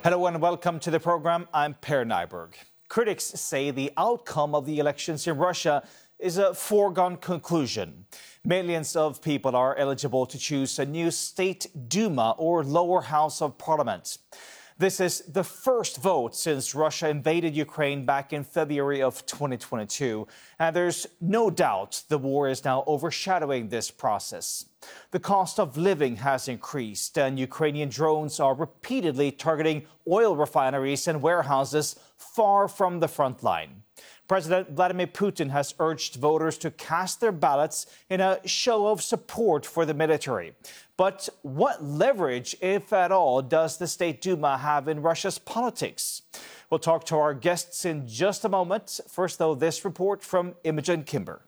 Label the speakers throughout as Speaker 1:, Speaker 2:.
Speaker 1: Hello and welcome to the program. I'm Per Nyberg. Critics say the outcome of the elections in Russia is a foregone conclusion. Millions of people are eligible to choose a new State Duma or lower house of parliament. This is the first vote since Russia invaded Ukraine back in February of 2022. And there's no doubt the war is now overshadowing this process. The cost of living has increased, and Ukrainian drones are repeatedly targeting oil refineries and warehouses far from the front line. President Vladimir Putin has urged voters to cast their ballots in a show of support for the military. But what leverage, if at all, does the State Duma have in Russia's politics? We'll talk to our guests in just a moment. First, though, this report from Imogen Kimber.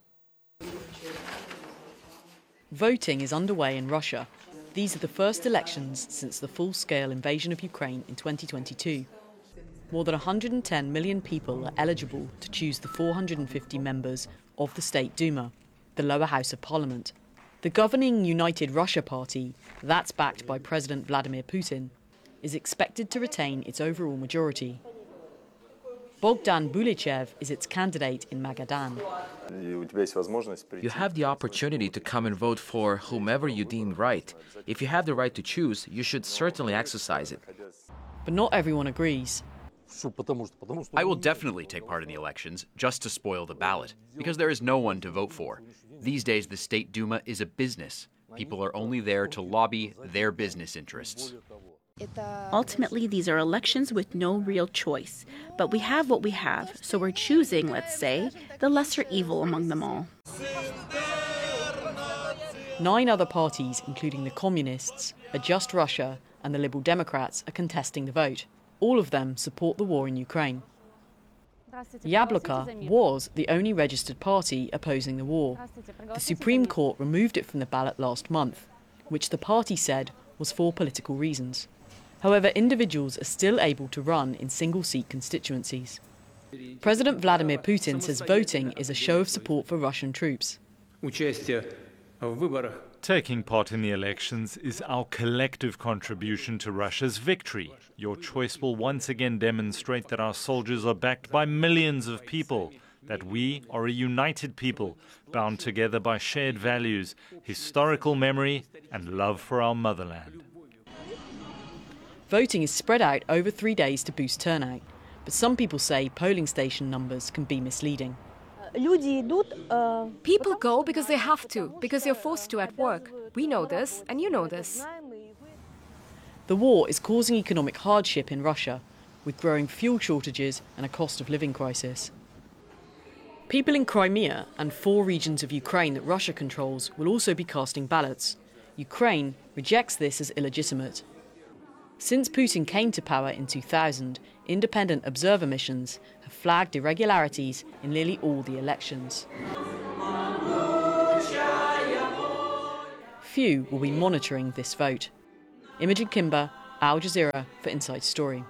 Speaker 2: Voting is underway in Russia. These are the first elections since the full-scale invasion of Ukraine in 2022. More than 110 million people are eligible to choose the 450 members of the State Duma, the lower house of parliament. The governing United Russia Party, that's backed by President Vladimir Putin, is expected to retain its overall majority. Bogdan Bulichev is its candidate in Magadan.
Speaker 3: You have the opportunity to come and vote for whomever you deem right. If you have the right to choose, you should certainly exercise it.
Speaker 2: But not everyone agrees.
Speaker 4: I will definitely take part in the elections just to spoil the ballot, because there is no one to vote for. These days, the State Duma is a business. People are only there to lobby their business interests.
Speaker 5: Ultimately, these are elections with no real choice. But we have what we have, so we're choosing, let's say, the lesser evil among them all.
Speaker 2: 9 other parties, including the Communists, Just Russia and the Liberal Democrats, are contesting the vote. All of them support the war in Ukraine. Yabloko was the only registered party opposing the war. The Supreme Court removed it from the ballot last month, which the party said was for political reasons. However, individuals are still able to run in single-seat constituencies. President Vladimir Putin says voting is a show of support for Russian troops.
Speaker 6: Taking part in the elections is our collective contribution to Russia's victory. Your choice will once again demonstrate that our soldiers are backed by millions of people, that we are a united people, bound together by shared values, historical memory, and love for our motherland.
Speaker 2: Voting is spread out over 3 days to boost turnout, but some people say polling station numbers can be misleading.
Speaker 7: People go because they have to, because they're forced to at work. We know this, and you know this.
Speaker 2: The war is causing economic hardship in Russia, with growing fuel shortages and a cost of living crisis. People in Crimea and 4 regions of Ukraine that Russia controls will also be casting ballots. Ukraine rejects this as illegitimate. Since Putin came to power in 2000, independent observer missions have flagged irregularities in nearly all the elections. Few will be monitoring this vote. Imogen Kimber, Al Jazeera for Inside Story.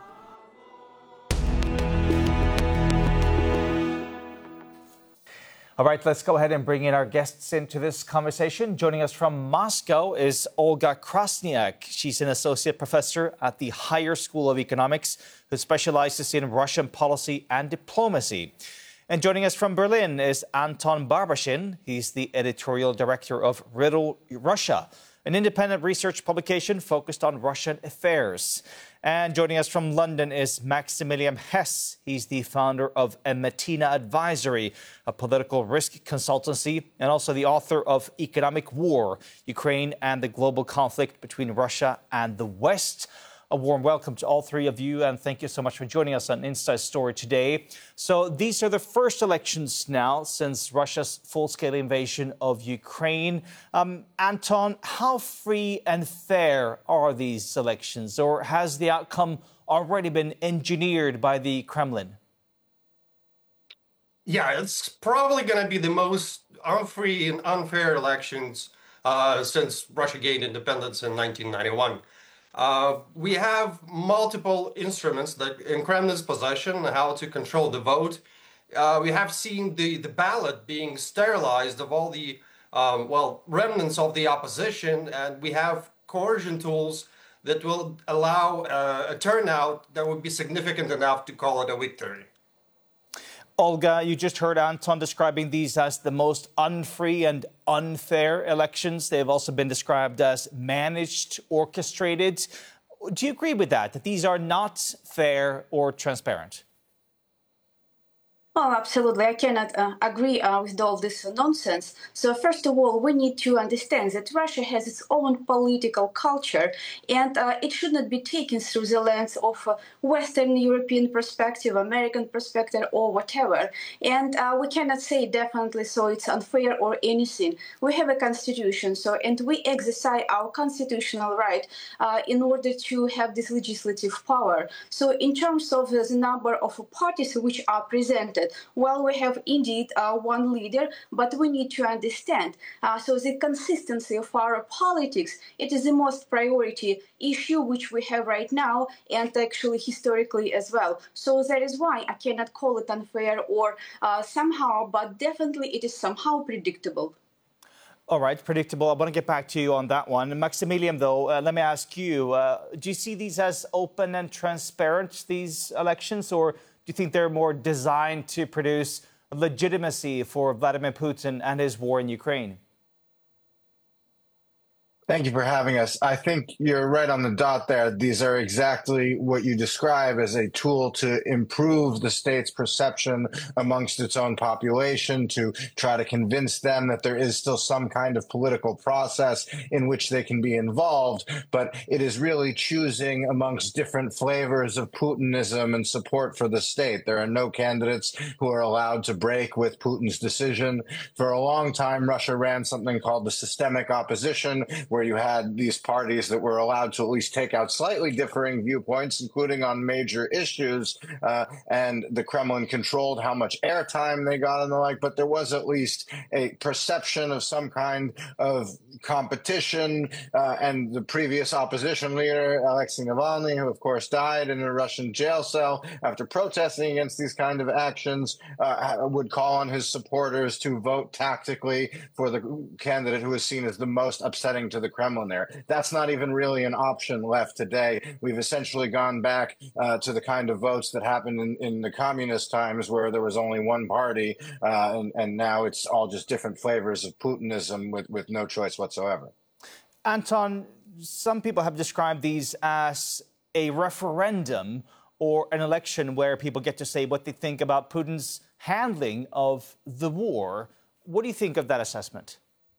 Speaker 1: All right, let's go ahead and bring in our guests into this conversation. Joining us from Moscow is Olga Krasniak. She's an associate professor at the Higher School of Economics who specializes in Russian policy and diplomacy. And joining us from Berlin is Anton Barbashin. He's the editorial director of Riddle Russia, an independent research publication focused on Russian affairs. And joining us from London is Maximilian Hess. He's the founder of Ematina Advisory, a political risk consultancy, and also the author of Economic War, Ukraine and the Global Conflict Between Russia and the West. A warm welcome to all 3 of you, and thank you so much for joining us on Inside Story today. So these are the first elections now since Russia's full-scale invasion of Ukraine. Anton, how free and fair are these elections, or has the outcome already been engineered by the Kremlin?
Speaker 8: Yeah, it's probably going to be the most unfree and unfair elections since Russia gained independence in 1991. We have multiple instruments that in Kremlin's possession, how to control the vote. We have seen the ballot being sterilized of all the remnants of the opposition, and we have coercion tools that will allow a turnout that would be significant enough to call it a victory.
Speaker 1: Olga, you just heard Anton describing these as the most unfree and unfair elections. They've also been described as managed, orchestrated. Do you agree with that these are not fair or transparent?
Speaker 9: Oh, absolutely. I cannot agree with all this nonsense. So first of all, we need to understand that Russia has its own political culture, and it should not be taken through the lens of Western European perspective, American perspective, or whatever. And we cannot say definitely so it's unfair or anything. We have a constitution, and we exercise our constitutional right in order to have this legislative power. So in terms of the number of parties which are presented, well, we have indeed one leader, but we need to understand. So the consistency of our politics, it is the most priority issue which we have right now, and actually historically as well. So that is why I cannot call it unfair or somehow, but definitely it is somehow predictable.
Speaker 1: All right, predictable. I want to get back to you on that one. Maximilian, though, let me ask you, do you see these as open and transparent, these elections, or do you think they're more designed to produce legitimacy for Vladimir Putin and his war in Ukraine?
Speaker 10: Thank you for having us. I think you're right on the dot there. These are exactly what you describe as a tool to improve the state's perception amongst its own population, to try to convince them that there is still some kind of political process in which they can be involved. But it is really choosing amongst different flavors of Putinism and support for the state. There are no candidates who are allowed to break with Putin's decision. For a long time, Russia ran something called the systemic opposition, where you had these parties that were allowed to at least take out slightly differing viewpoints, including on major issues, and the Kremlin controlled how much airtime they got and the like, but there was at least a perception of some kind of competition, and the previous opposition leader, Alexei Navalny, who of course died in a Russian jail cell after protesting against these kind of actions, would call on his supporters to vote tactically for the candidate who was seen as the most upsetting to the Kremlin there. That's not even really an option left today. We've essentially gone back to the kind of votes that happened in the communist times, where there was only one party, and now it's all just different flavors of Putinism with no choice whatsoever.
Speaker 1: Anton, some people have described these as a referendum or an election where people get to say what they think about Putin's handling of the war. What do you think of that assessment?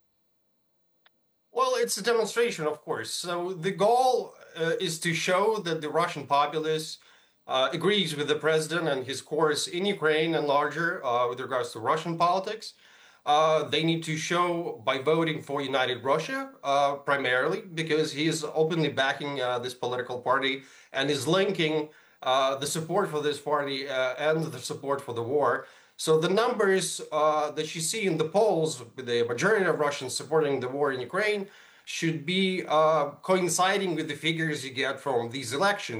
Speaker 8: Well, it's a demonstration, of course. So the goal is to show that the Russian populace agrees with the president and his course in Ukraine and larger with regards to Russian politics. They need to show by voting for United Russia, primarily, because he is openly backing this political party and is linking the support for this party and the support for the war. So the numbers that you see in the polls, with the majority of Russians supporting the war in Ukraine, should be coinciding with the figures you get from these elections.